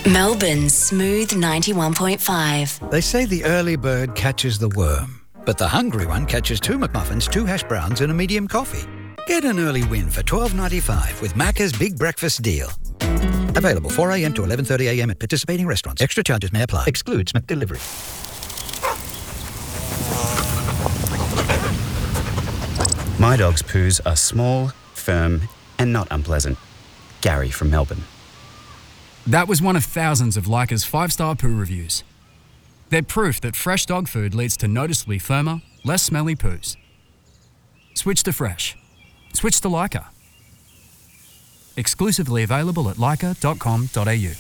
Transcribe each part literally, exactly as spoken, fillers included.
Melbourne's Smooth ninety-one point five. They say the early bird catches the worm, but the hungry one catches two McMuffins, two hash browns and a medium coffee. Get an early win for twelve ninety-five with Macca's Big Breakfast Deal. Available four a.m. to eleven thirty a.m. at participating restaurants. Extra charges may apply. Excludes McDelivery. My dog's poos are small, firm, and not unpleasant. Gary from Melbourne. That was one of thousands of Leica's five-star poo reviews. They're proof that fresh dog food leads to noticeably firmer, less smelly poos. Switch to fresh. Switch to Leica. Exclusively available at leica dot com dot a u.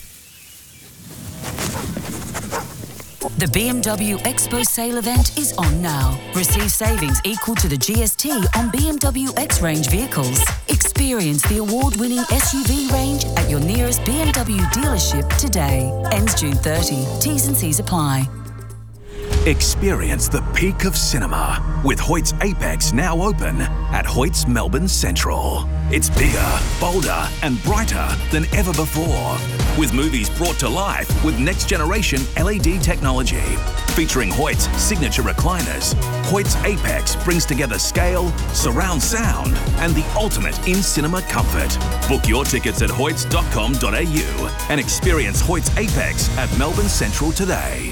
The B M W Expo sale event is on now. Receive savings equal to the G S T on B M W X-Range vehicles. Experience the award-winning S U V range at your nearest B M W dealership today. Ends June thirtieth. T's and C's apply. Experience the peak of cinema with Hoyt's Apex now open at Hoyt's Melbourne Central. It's bigger, bolder and brighter than ever before, with movies brought to life with next-generation L E D technology. Featuring Hoyt's signature recliners, Hoyt's Apex brings together scale, surround sound and the ultimate in-cinema comfort. Book your tickets at hoyts dot com dot a u and experience Hoyt's Apex at Melbourne Central today.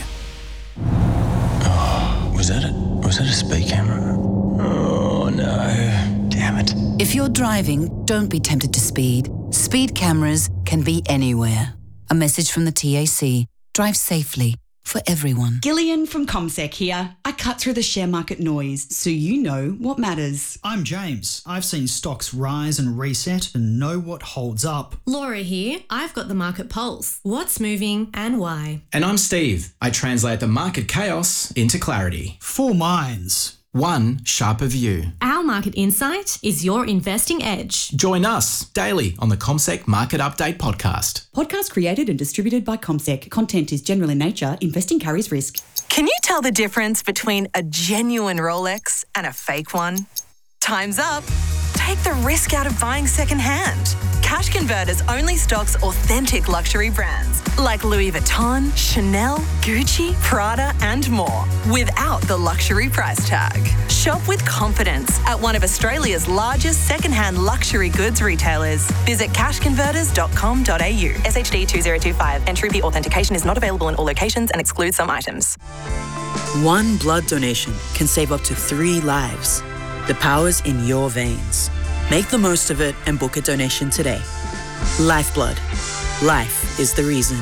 Was that a, was that a speed camera? Oh no, damn it. If you're driving, don't be tempted to speed. Speed cameras can be anywhere. A message from the T A C. Drive safely for everyone. Gillian from CommSec here. I cut through the share market noise so you know what matters. I'm James. I've seen stocks rise and reset and know what holds up. Laura here. I've got the market pulse. What's moving and why? And I'm Steve. I translate the market chaos into clarity. Four minds. One sharper view. Our market insight is your investing edge. Join us daily on the CommSec Market Update podcast. Podcast created and distributed by CommSec. Content is general in nature. Investing carries risk. Can you tell the difference between a genuine Rolex and a fake one? Time's up. Take the risk out of buying secondhand. Cash Converters only stocks authentic luxury brands like Louis Vuitton, Chanel, Gucci, Prada, and more without the luxury price tag. Shop with confidence at one of Australia's largest secondhand luxury goods retailers. Visit cash converters dot com dot a u. S H D two zero two five. Entry fee authentication is not available in all locations and excludes some items. One blood donation can save up to three lives. The power's in your veins. Make the most of it and book a donation today. Lifeblood. Life is the reason.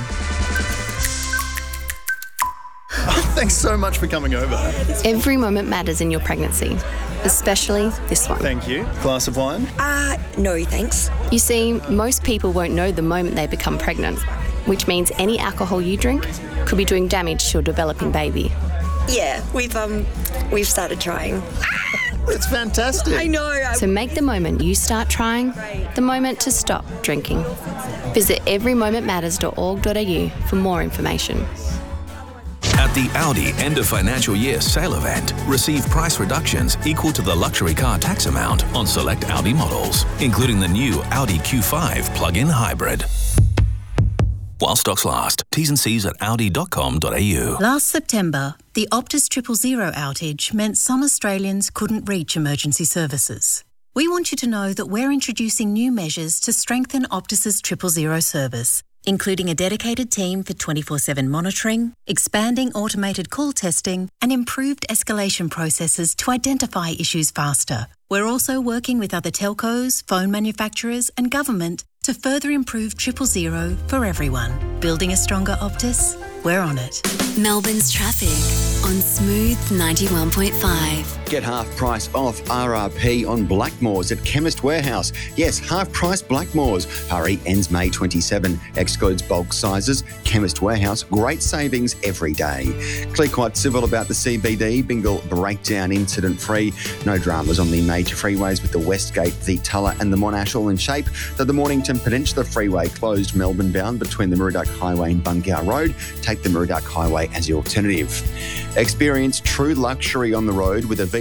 Thanks so much for coming over. Every moment matters in your pregnancy, especially this one. Thank you. Glass of wine? Uh, no thanks. You see, most people won't know the moment they become pregnant, which means any alcohol you drink could be doing damage to a developing baby. Yeah, we've um, we've started trying. It's fantastic. I know. So make the moment you start trying the moment to stop drinking. Visit every moment matters dot org dot a u for more information. At the Audi end of financial year sale event, receive price reductions equal to the luxury car tax amount on select Audi models, including the new Audi Q five plug-in hybrid. While stocks last. T's and C's at audi dot com dot a u. Last September, the Optus Triple Zero outage meant some Australians couldn't reach emergency services. We want you to know that we're introducing new measures to strengthen Optus's Triple Zero service, including a dedicated team for twenty-four seven monitoring, expanding automated call testing, and improved escalation processes to identify issues faster. We're also working with other telcos, phone manufacturers, and government to further improve Triple Zero for everyone. Building a stronger Optus? We're on it. Melbourne's traffic on Smooth ninety-one point five. Get half price off R R P on Blackmores at Chemist Warehouse. Yes, half price Blackmores. Hurry, ends May twenty-seventh. Excludes bulk sizes. Chemist Warehouse, great savings every day. Clear quite civil about the C B D. Bingle breakdown incident free. No dramas on the major freeways with the Westgate, the Tulla and the Monash all in shape. Though the Mornington Peninsula Freeway closed Melbourne bound between the Murdoch Highway and Bungow Road. Take the Murdoch Highway as the alternative. Experience true luxury on the road with a V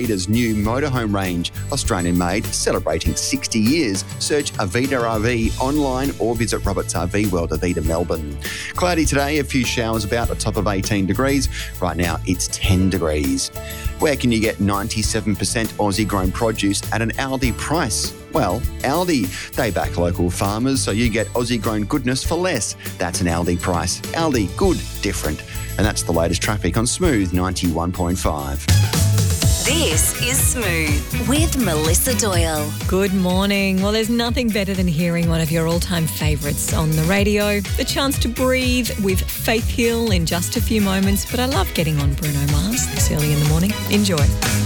Avida's new motorhome range, Australian-made, celebrating sixty years. Search Avida R V online or visit Roberts R V World, Avida Melbourne. Cloudy today, a few showers about, a top of eighteen degrees. Right now it's ten degrees. Where can you get ninety-seven percent Aussie-grown produce at an Aldi price? Well, Aldi. They back local farmers, so you get Aussie-grown goodness for less. That's an Aldi price. Aldi, good, different. And that's the latest traffic on Smooth ninety-one point five. This is Smooth with Melissa Doyle. Good morning. Well, there's nothing better than hearing one of your all-time favourites on the radio. The chance to breathe with Faith Hill in just a few moments, but I love getting on Bruno Mars this early in the morning. Enjoy.